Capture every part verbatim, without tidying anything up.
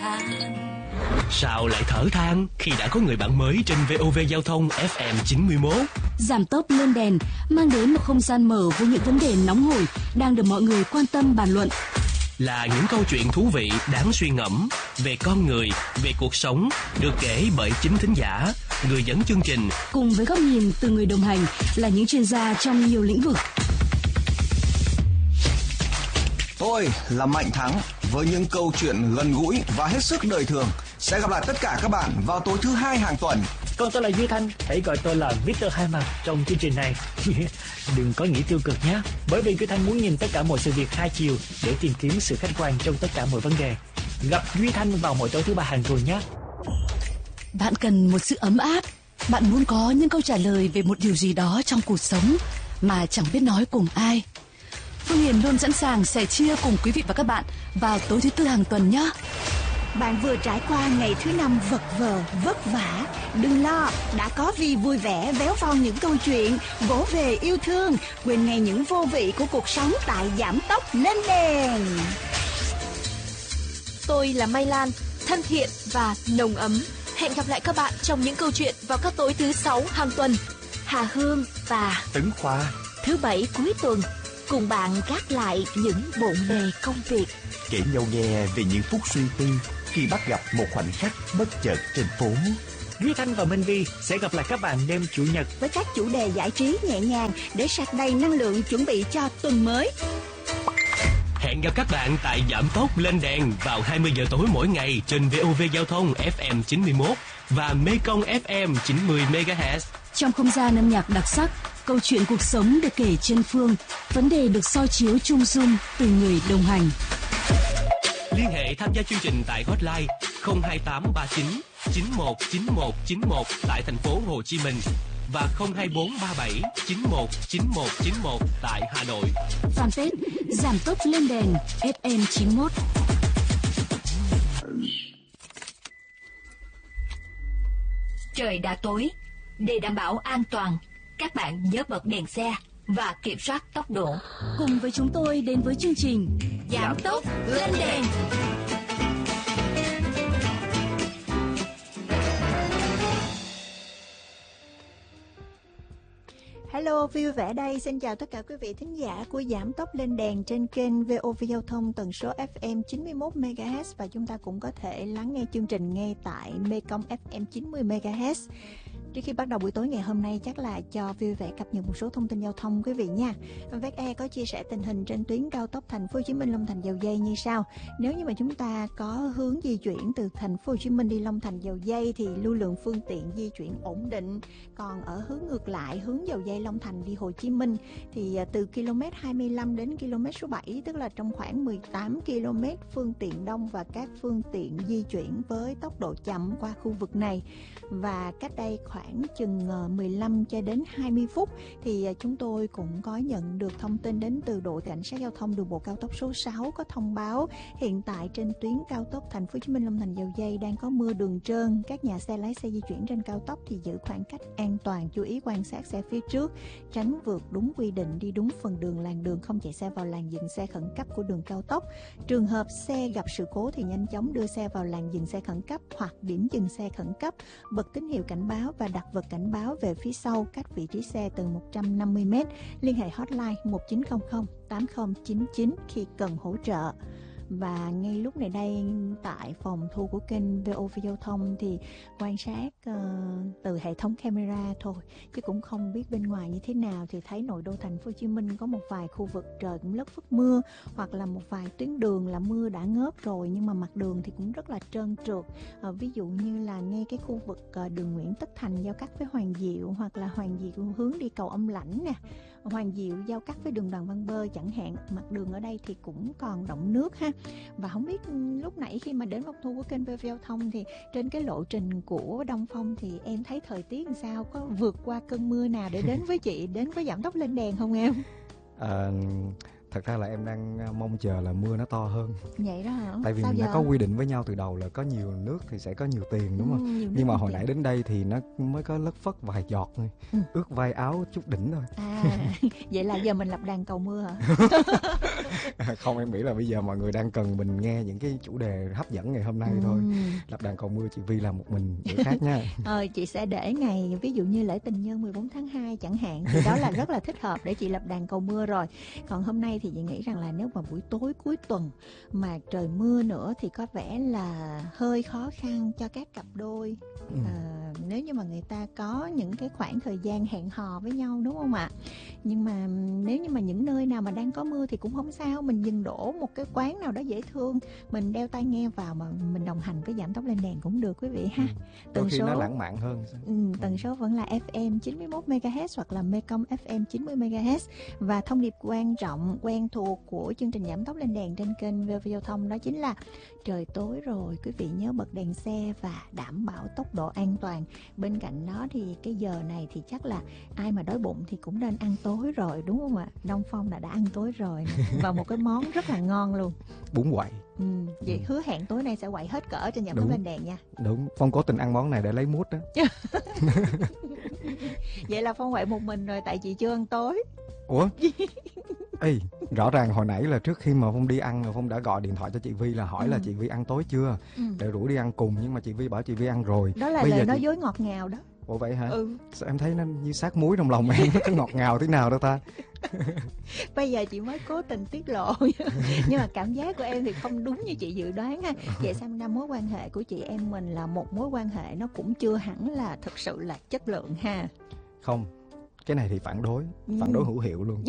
than. Sao lại thở than khi đã có người bạn mới trên vê o vê Giao thông ép em chín mươi mốt? Giảm tốc lên đèn mang đến một không gian mở với những vấn đề nóng hổi đang được mọi người quan tâm bàn luận. Là những câu chuyện thú vị đáng suy ngẫm về con người, về cuộc sống, được kể bởi chính thính giả, người dẫn chương trình, cùng với góc nhìn từ người đồng hành là những chuyên gia trong nhiều lĩnh vực. Tôi là Mạnh Thắng với những câu chuyện gần gũi và hết sức đời thường. Sẽ gặp lại tất cả các bạn vào tối thứ hai hàng tuần. Còn tôi là Duy Thanh, hãy gọi tôi là Victor Hai Mặt trong chương trình này. Đừng có nghĩ tiêu cực nhé, bởi vì Duy Thanh muốn nhìn tất cả mọi sự việc hai chiều để tìm kiếm sự khách quan trong tất cả mọi vấn đề. Gặp Duy Thanh vào mỗi tối thứ ba hàng tuần nhé. Bạn cần một sự ấm áp, bạn muốn có những câu trả lời về một điều gì đó trong cuộc sống mà chẳng biết nói cùng ai. Phương Hiền luôn sẵn sàng sẻ chia cùng quý vị và các bạn vào tối thứ tư hàng tuần nhé. Bạn vừa trải qua ngày thứ năm vật vờ, vất vả. Đừng lo, đã có Vi vui vẻ véo von những câu chuyện, vỗ về yêu thương, quên ngay những vô vị của cuộc sống tại Giảm Tốc Lên Đèn. Tôi là Mai Lan, thân thiện và nồng ấm. Hẹn gặp lại các bạn trong những câu chuyện vào các tối thứ sáu hàng tuần. Hà Hương và Tấn Khoa thứ bảy cuối tuần cùng bạn gác lại những bộn bề công việc, kể nhau nghe về những phút suy tư khi bắt gặp một khoảnh khắc bất chợt trên phố. Duy Thanh và Minh Vi sẽ gặp lại các bạn đêm chủ nhật với các chủ đề giải trí nhẹ nhàng để sạc đầy năng lượng chuẩn bị cho tuần mới. Hẹn gặp các bạn tại Giảm Tốc Lên Đèn vào hai mươi giờ tối mỗi ngày trên vê o vê Giao thông ép em chín mươi mốt và Mekong ép em chín mươi mê ga héc. Trong không gian âm nhạc đặc sắc, câu chuyện cuộc sống được kể trên phương, vấn đề được soi chiếu chung dung từ người đồng hành. Liên hệ tham gia chương trình tại hotline không hai tám ba chín chín một chín một chín một tại thành phố Hồ Chí Minh và không hai bốn ba bảy chín một chín một chín một tại Hà Nội. Fanpage Giảm Tốc Lên Đèn ép em chín mốt. Trời đã tối, để đảm bảo an toàn, các bạn nhớ bật đèn xe và kiểm soát tốc độ. Cùng với chúng tôi đến với chương trình Giảm Tốc Lên Đèn. Hello, vui vẻ đây. Xin chào tất cả quý vị thính giả của Giảm Tốc Lên Đèn trên kênh vê o vê Giao thông tần số ép em chín mươi mốt mê ga héc và chúng ta cũng có thể lắng nghe chương trình ngay tại Mekong ép em chín mươi mê ga héc. Trước khi bắt đầu buổi tối ngày hôm nay, chắc là cho vui vẻ cập nhật một số thông tin giao thông quý vị nha. vê e có chia sẻ tình hình trên tuyến cao tốc Thành phố Hồ Chí Minh Long Thành Dầu Giây như sau. Nếu như mà chúng ta có hướng di chuyển từ Thành phố Hồ Chí Minh đi Long Thành Dầu Giây thì lưu lượng phương tiện di chuyển ổn định. Còn ở hướng ngược lại, hướng Dầu Giây Long Thành đi Hồ Chí Minh thì từ km hai mươi lăm đến km số bảy, tức là trong khoảng mười tám ki lô mét, phương tiện đông và các phương tiện di chuyển với tốc độ chậm qua khu vực này. Và cách đây khoảng chừng mười lăm cho đến hai mươi phút thì chúng tôi cũng có nhận được thông tin đến từ đội cảnh sát giao thông đường bộ cao tốc số sáu có thông báo hiện tại trên tuyến cao tốc Thành phố Hồ Chí Minh Long Thành Dầu Giây đang có mưa đường trơn. Các nhà xe lái xe di chuyển trên cao tốc thì giữ khoảng cách an toàn, chú ý quan sát xe phía trước, tránh vượt đúng quy định, đi đúng phần đường làn đường, không chạy xe vào làn dừng xe khẩn cấp của đường cao tốc. Trường hợp xe gặp sự cố thì nhanh chóng đưa xe vào làn dừng xe khẩn cấp hoặc điểm dừng xe khẩn cấp, bật tín hiệu cảnh báo và đặt vật cảnh báo về phía sau cách vị trí xe từ một trăm năm mươi mét. Liên hệ hotline một chín không không tám không chín chín khi cần hỗ trợ. Và ngay lúc này đây tại phòng thu của kênh vê o vê Giao thông thì quan sát uh, từ hệ thống camera thôi, chứ cũng không biết bên ngoài như thế nào, thì thấy nội đô Thành phố Hồ Chí Minh có một vài khu vực trời cũng lất phất mưa, hoặc là một vài tuyến đường là mưa đã ngớp rồi nhưng mà mặt đường thì cũng rất là trơn trượt. Uh, ví dụ như là ngay cái khu vực uh, đường Nguyễn Tất Thành giao cắt với Hoàng Diệu, hoặc là Hoàng Diệu hướng đi cầu Âm Lãnh nè, Hoàng Diệu giao cắt với đường Đoàn Văn Bơ chẳng hạn, mặt đường ở đây thì cũng còn đọng nước ha. Và không biết lúc nãy khi mà đến phòng thu của kênh vê o vê Giao thông thì trên cái lộ trình của Đông Phong thì em thấy thời tiết làm sao, có vượt qua cơn mưa nào để đến với chị, đến với Giảm Tốc Lên Đèn không em? À, Thật ra là em đang mong chờ là mưa nó to hơn. Vậy đó hả? Tại vì Sao mình giờ? đã có quy định với nhau từ đầu là có nhiều nước thì sẽ có nhiều tiền, đúng không? Ừ, nhưng mà hồi nãy đến đây thì nó mới có lất phất vài giọt thôi. Ừ. Ướt vai áo chút đỉnh thôi. À, vậy là giờ mình lập đàn cầu mưa hả? Không, em nghĩ là bây giờ mọi người đang cần mình nghe những cái chủ đề hấp dẫn ngày hôm nay ừ. thôi. Lập đàn cầu mưa chị Vi làm một mình bữa khác nha. Ờ, chị sẽ để ngày ví dụ như lễ tình nhân mười bốn tháng hai chẳng hạn, thì đó là rất là thích hợp để chị lập đàn cầu mưa rồi. Còn hôm nay thì chị nghĩ rằng là nếu mà buổi tối cuối tuần mà trời mưa nữa thì có vẻ là hơi khó khăn cho các cặp đôi. ừ. à, Nếu như mà người ta có những cái khoảng thời gian hẹn hò với nhau, đúng không ạ? Nhưng mà nếu như mà những nơi nào mà đang có mưa thì cũng không sao, mình dừng đổ một cái quán nào đó dễ thương, mình đeo tai nghe vào mà mình đồng hành với Giảm Tốc Lên Đèn cũng được quý vị ha. ừ. Đôi khi số nó lãng mạn hơn. ừ, Tần số vẫn là ép em chín mươi mốt mê ga héc hoặc là Mekong ép em chín mươi mê ga héc. Và thông điệp quan trọng quen thuộc của chương trình Giảm Tốc Lên Đèn trên kênh vê o vê Giao thông đó chính là trời tối rồi, quý vị nhớ bật đèn xe và đảm bảo tốc độ an toàn. Bên cạnh đó thì cái giờ này thì chắc là ai mà đói bụng thì cũng nên ăn tối rồi, đúng không ạ? Đông Phong là đã ăn tối rồi và một cái món rất là ngon luôn, bún quậy. ừ, vậy ừ. hứa hẹn tối nay sẽ quậy hết cỡ trên Giảm Tốc Lên Đèn nha. Đúng, Phong cố tình ăn món này để lấy mút đó. Vậy là Phong quậy một mình rồi, tại chị chưa ăn tối. Ủa? Ê, rõ ràng hồi nãy là trước khi mà Phong đi ăn là Phong đã gọi điện thoại cho chị Vi là hỏi ừ. là chị Vi ăn tối chưa, ừ. để rủ đi ăn cùng, nhưng mà chị Vi bảo chị Vi ăn rồi. Đó là Bây lời nói chị... dối ngọt ngào đó. Ủa vậy hả? Ừ. Sao em thấy nó như sát muối trong lòng em, nó có ngọt ngào thế nào đâu ta? Bây giờ chị mới cố tình tiết lộ. Nhưng mà cảm giác của em thì không đúng như chị dự đoán ha. Vậy xem ra mối quan hệ của chị em mình là một mối quan hệ nó cũng chưa hẳn là thực sự là chất lượng ha. Không, cái này thì phản đối, phản ừ. đối hữu hiệu luôn.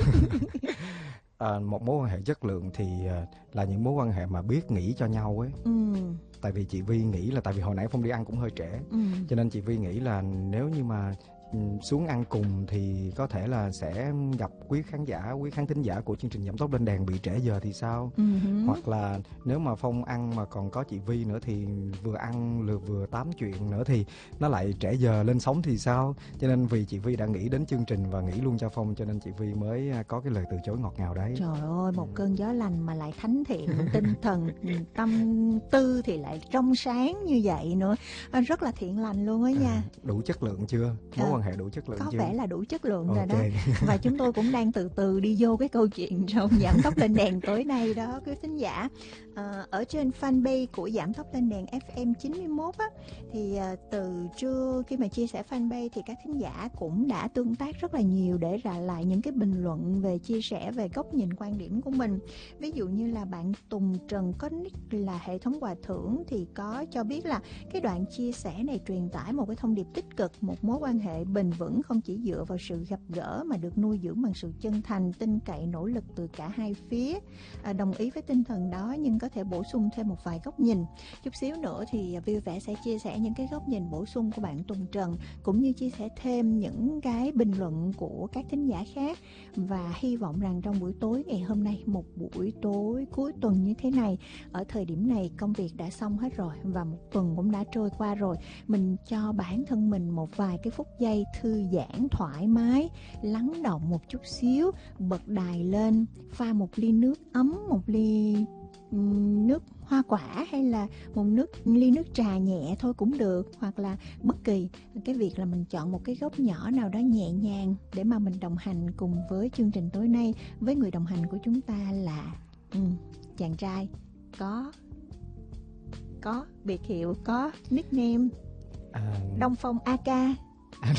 À, một mối quan hệ chất lượng thì uh, là những mối quan hệ mà biết nghĩ cho nhau ấy. Ừ. Tại vì chị Vi nghĩ là tại vì hồi nãy Phong đi ăn cũng hơi trễ, ừ. cho nên chị Vi nghĩ là nếu như mà xuống ăn cùng thì có thể là sẽ gặp quý khán giả, quý khán thính giả của chương trình Giảm Tốc Lên Đèn bị trễ giờ thì sao? Uh-huh. Hoặc là nếu mà Phong ăn mà còn có chị Vi nữa thì vừa ăn vừa, vừa tám chuyện nữa thì nó lại trễ giờ lên sóng thì sao? Cho nên vì chị Vi đã nghĩ đến chương trình và nghĩ luôn cho Phong, cho nên chị Vi mới có cái lời từ chối ngọt ngào đấy. Trời ơi, một cơn gió lành mà lại thánh thiện, tinh thần, tâm tư thì lại trong sáng như vậy nữa. Rất là thiện lành luôn á nha. À, đủ chất lượng chưa? Mối à, quan hệ đủ chất lượng có chưa? Có vẻ là đủ chất lượng okay. rồi đó. Và chúng tôi cũng đang từ từ đi vô cái câu chuyện trong Giảm Tốc Lên Đèn tối nay đó quý thính giả. À, ở trên fanpage của Giảm Tốc Lên Đèn ép em chín mươi mốt á, thì à, từ trưa khi mà chia sẻ fanpage thì các thính giả cũng đã tương tác rất là nhiều để ra lại những cái bình luận về chia sẻ về góc nhìn quan điểm của mình. Ví dụ như là bạn Tùng Trần có nick là hệ thống quà thưởng thì có cho biết là cái đoạn chia sẻ này truyền tải một cái thông điệp tích cực, một mối quan hệ bền vững không chỉ dựa vào sự gặp gỡ mà được nuôi dưỡng bằng sự chân thành, tin cậy, nỗ lực từ cả hai phía. À, đồng ý với tinh thần đó nhưng có thể bổ sung thêm một vài góc nhìn. Chút xíu nữa thì vui vẻ sẽ chia sẻ những cái góc nhìn bổ sung của bạn Tùng Trần, cũng như chia sẻ thêm những cái bình luận của các thính giả khác. Và hy vọng rằng trong buổi tối ngày hôm nay, một buổi tối cuối tuần như thế này, ở thời điểm này công việc đã xong hết rồi và một tuần cũng đã trôi qua rồi, mình cho bản thân mình một vài cái phút giây thư giãn thoải mái, lắng động một chút xíu, bật đài lên, pha một ly nước ấm, một ly um, nước hoa quả hay là một nước ly nước trà nhẹ thôi cũng được, hoặc là bất kỳ cái việc là mình chọn một cái góc nhỏ nào đó nhẹ nhàng để mà mình đồng hành cùng với chương trình tối nay. Với người đồng hành của chúng ta là um, chàng trai có có biệt hiệu, có nickname à... Đông Phong a ca. À,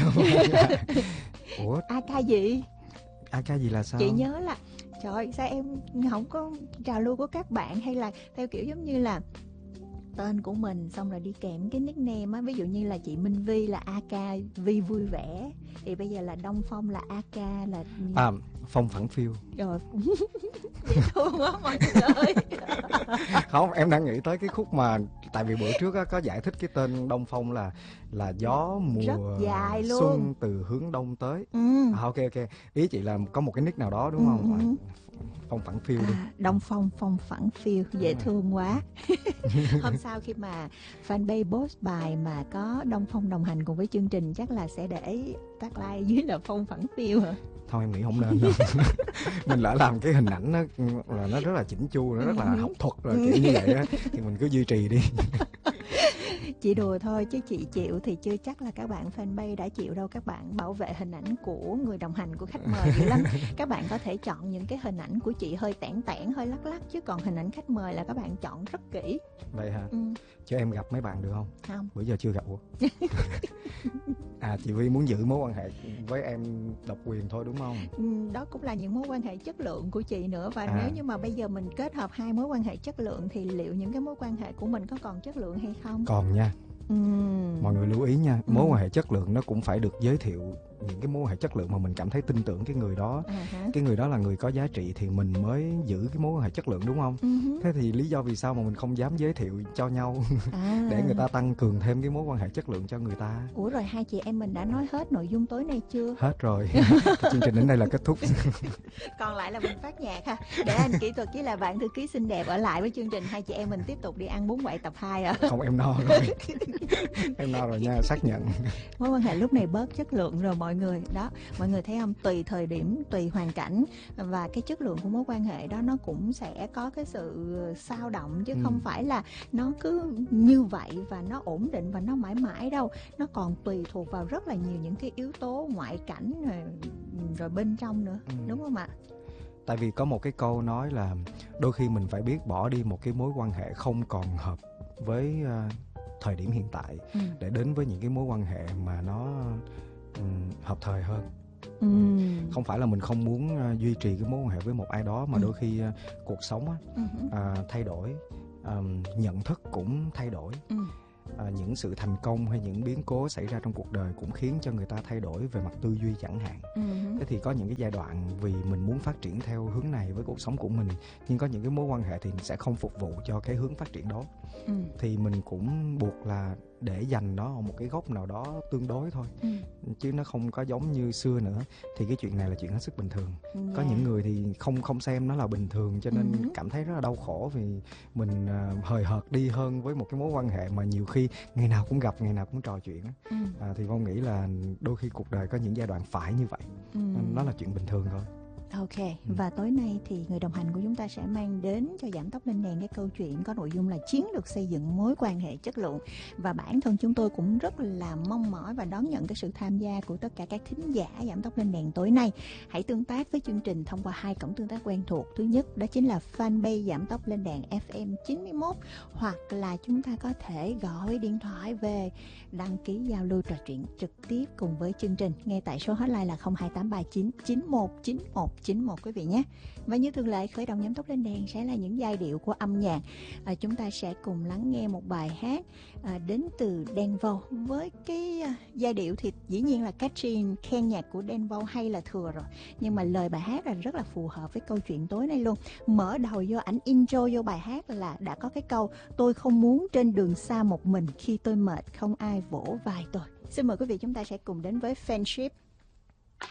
ủa? a ca gì? a ca gì là sao? Chị nhớ là trời ơi, sao em không có trào lưu của các bạn, hay là theo kiểu giống như là tên của mình xong rồi đi kèm cái nickname á, ví dụ như là chị Minh Vi là a ca Vi vui vẻ, thì bây giờ là Đông Phong là a ca là à, Phong phẳng phiu. Rồi dễ thương quá mọi người ơi. Không, em đang nghĩ tới cái khúc mà tại vì bữa trước á, có giải thích cái tên Đông Phong là là gió mùa dài luôn, xuân từ hướng đông tới. ừ. À, ok ok, ý chị là có một cái nick nào đó đúng không? ừ. Phong phẳng phiu đi. À, Đông Phong Phong phẳng phiu, dễ thương quá. Hôm sau khi mà fanpage post bài mà có Đông Phong đồng hành cùng với chương trình, chắc là sẽ để tag like dưới là Phong Phẳng Phiêu hả? Thôi em nghĩ không nên đâu. Mình lỡ làm cái hình ảnh nó là nó rất là chỉnh chu, nó rất là học thuật rồi kiểu như vậy á, thì mình cứ duy trì đi. Chị đùa thôi chứ chị chịu thì chưa chắc là các bạn fanpage đã chịu đâu. Các bạn bảo vệ hình ảnh của người đồng hành, của khách mời dữ lắm. Các bạn có thể chọn những cái hình ảnh của chị hơi tẻn tẻn, hơi lắc lắc, chứ còn hình ảnh khách mời là các bạn chọn rất kỹ. Vậy hả? Ừ. Cho em gặp mấy bạn được không? Không. Bữa giờ chưa gặp ủa? À, chị Vi muốn giữ mối quan hệ với em độc quyền thôi đúng không? Ừ, đó cũng là những mối quan hệ chất lượng của chị nữa. Và à. nếu như mà bây giờ mình kết hợp hai mối quan hệ chất lượng thì liệu những cái mối quan hệ của mình có còn chất lượng hay không? Còn nha. Ừ. Mọi người lưu ý nha, ừ. mối quan hệ chất lượng nó cũng phải được giới thiệu những cái mối quan hệ chất lượng mà mình cảm thấy tin tưởng cái người đó, à cái người đó là người có giá trị thì mình mới giữ cái mối quan hệ chất lượng đúng không? uh-huh. Thế thì lý do vì sao mà mình không dám giới thiệu cho nhau à. để người ta tăng cường thêm cái mối quan hệ chất lượng cho người ta? Ủa rồi hai chị em mình đã nói hết nội dung tối nay chưa? Hết rồi. Chương trình đến đây là kết thúc. Còn lại là mình phát nhạc ha. Để anh kỹ thuật với là bạn thư ký xinh đẹp ở lại với chương trình. Hai chị em mình tiếp tục đi ăn bún quậy tập hai à? Không, em no rồi. Em no rồi nha, xác nhận. Mối quan hệ lúc này bớt chất lượng rồi mọi người. Đó, mọi người thấy không? Tùy thời điểm, tùy hoàn cảnh và cái chất lượng của mối quan hệ đó nó cũng sẽ có cái sự xao động chứ ừ. không phải là nó cứ như vậy và nó ổn định và nó mãi mãi đâu. Nó còn tùy thuộc vào rất là nhiều những cái yếu tố ngoại cảnh rồi, rồi bên trong nữa, ừ. đúng không ạ? Tại vì có một cái câu nói là đôi khi mình phải biết bỏ đi một cái mối quan hệ không còn hợp với uh, thời điểm hiện tại ừ. để đến với những cái mối quan hệ mà nó um, hợp thời hơn. Ừ. Không phải là mình không muốn uh, duy trì cái mối quan hệ với một ai đó mà ừ. đôi khi uh, cuộc sống uh, ừ. uh, thay đổi, um, nhận thức cũng thay đổi. Ừ. À, những sự thành công hay những biến cố xảy ra trong cuộc đời cũng khiến cho người ta thay đổi về mặt tư duy chẳng hạn. Uh-huh. Thế thì có những cái giai đoạn vì mình muốn phát triển theo hướng này với cuộc sống của mình, nhưng có những cái mối quan hệ thì sẽ không phục vụ cho cái hướng phát triển đó. Uh. Thì mình cũng buộc là để dành nó ở một cái góc nào đó tương đối thôi. Uh. Chứ nó không có giống như xưa nữa. Thì cái chuyện này là chuyện hết sức bình thường. Yeah. Có những người thì không không xem nó là bình thường cho nên uh-huh. cảm thấy rất là đau khổ vì mình uh, hời hợt đi hơn với một cái mối quan hệ mà nhiều khi ngày nào cũng gặp, ngày nào cũng trò chuyện. Ừ. À, thì Phong nghĩ là đôi khi cuộc đời có những giai đoạn phải như vậy. Ừ. Nó là chuyện bình thường thôi. Ok, ừ. và tối nay thì người đồng hành của chúng ta sẽ mang đến cho Giảm Tốc Lên Đèn cái câu chuyện có nội dung là chiến lược xây dựng mối quan hệ chất lượng. Và bản thân chúng tôi cũng rất là mong mỏi và đón nhận cái sự tham gia của tất cả các thính giả Giảm Tốc Lên Đèn tối nay. Hãy tương tác với chương trình thông qua hai cổng tương tác quen thuộc. Thứ nhất đó chính là fanpage Giảm Tốc Lên Đèn ép em chín mươi mốt, hoặc là chúng ta có thể gọi điện thoại về đăng ký giao lưu trò chuyện trực tiếp cùng với chương trình ngay tại số hotline là không hai tám ba chín chín một chín một chín một quý vị nhé. Và như thường lệ, khởi động Giảm Tốc Lên Đèn sẽ là những giai điệu của âm nhạc. À, chúng ta sẽ cùng lắng nghe một bài hát à, đến từ Đen Vâu. Với cái à, giai điệu thì dĩ nhiên là Catherine khen nhạc của Đen Vâu hay là thừa rồi, nhưng mà lời bài hát là rất là phù hợp với câu chuyện tối nay luôn. Mở đầu vô ảnh intro vô bài hát là đã có cái câu tôi không muốn trên đường xa một mình, khi tôi mệt không ai vỗ vai tôi. Xin mời quý vị chúng ta sẽ cùng đến với Friendship.